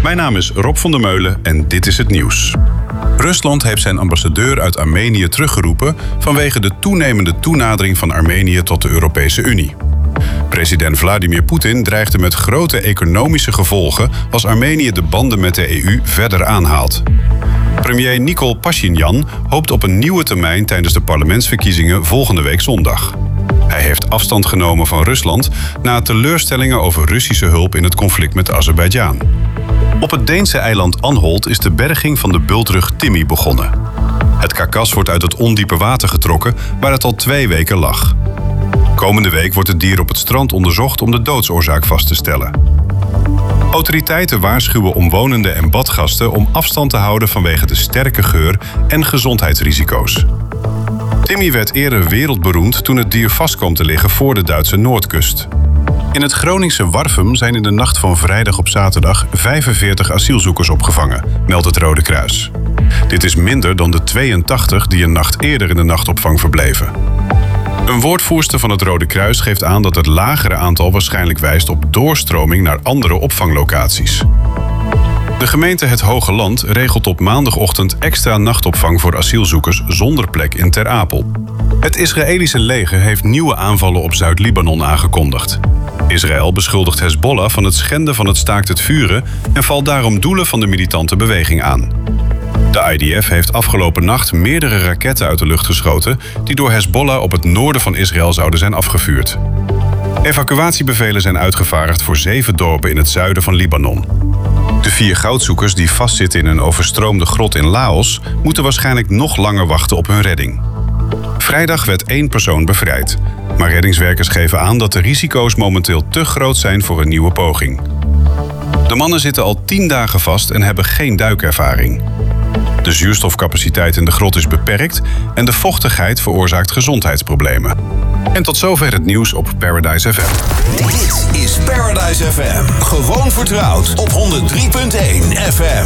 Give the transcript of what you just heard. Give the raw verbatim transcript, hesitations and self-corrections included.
Mijn naam is Rob van der Meulen en dit is het nieuws. Rusland heeft zijn ambassadeur uit Armenië teruggeroepen vanwege de toenemende toenadering van Armenië tot de Europese Unie. President Vladimir Poetin dreigde met grote economische gevolgen als Armenië de banden met de E U verder aanhaalt. Premier Nikol Pashinyan hoopt op een nieuwe termijn tijdens de parlementsverkiezingen volgende week zondag. Hij heeft afstand genomen van Rusland na teleurstellingen over Russische hulp in het conflict met Azerbeidzjan. Op het Deense eiland Anholt is de berging van de bultrug Timmy begonnen. Het karkas wordt uit het ondiepe water getrokken waar het al twee weken lag. Komende week wordt het dier op het strand onderzocht om de doodsoorzaak vast te stellen. Autoriteiten waarschuwen omwonenden en badgasten om afstand te houden vanwege de sterke geur en gezondheidsrisico's. Timmy werd eerder wereldberoemd toen het dier vast kwam te liggen voor de Duitse noordkust. In het Groningse Warffum zijn in de nacht van vrijdag op zaterdag vijfenveertig asielzoekers opgevangen, meldt het Rode Kruis. Dit is minder dan de tweeëntachtig die een nacht eerder in de nachtopvang verbleven. Een woordvoerster van het Rode Kruis geeft aan dat het lagere aantal waarschijnlijk wijst op doorstroming naar andere opvanglocaties. De gemeente Het Hoge Land regelt op maandagochtend extra nachtopvang voor asielzoekers zonder plek in Ter Apel. Het Israëlische leger heeft nieuwe aanvallen op Zuid-Libanon aangekondigd. Israël beschuldigt Hezbollah van het schenden van het staakt het vuren en valt daarom doelen van de militante beweging aan. De I D F heeft afgelopen nacht meerdere raketten uit de lucht geschoten die door Hezbollah op het noorden van Israël zouden zijn afgevuurd. Evacuatiebevelen zijn uitgevaardigd voor zeven dorpen in het zuiden van Libanon. De vier goudzoekers die vastzitten in een overstroomde grot in Laos moeten waarschijnlijk nog langer wachten op hun redding. Vrijdag werd één persoon bevrijd, maar reddingswerkers geven aan dat de risico's momenteel te groot zijn voor een nieuwe poging. De mannen zitten al tien dagen vast en hebben geen duikervaring. De zuurstofcapaciteit in de grot is beperkt en de vochtigheid veroorzaakt gezondheidsproblemen. En tot zover het nieuws op Paradise F M. Dit is Paradise F M. Gewoon vertrouwd op honderd drie punt één F M.